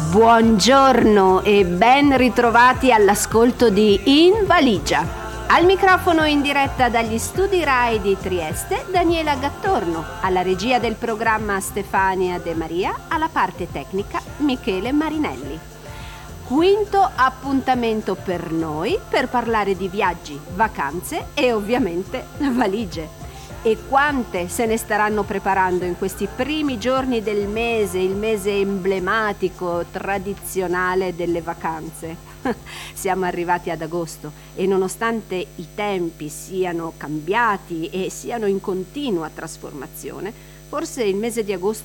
Buongiorno e ben ritrovati all'ascolto di In Valigia. Al microfono in diretta dagli studi Rai di Trieste, Daniela Gattorno, alla regia del programma Stefania De Maria, alla parte tecnica Michele Marinelli. Quinto appuntamento per noi per parlare di viaggi, vacanze e ovviamente valigie. E quante se ne staranno preparando in questi primi giorni del mese, il mese emblematico, tradizionale delle vacanze. Siamo arrivati ad agosto e nonostante i tempi siano cambiati e siano in continua trasformazione, forse il mese di agosto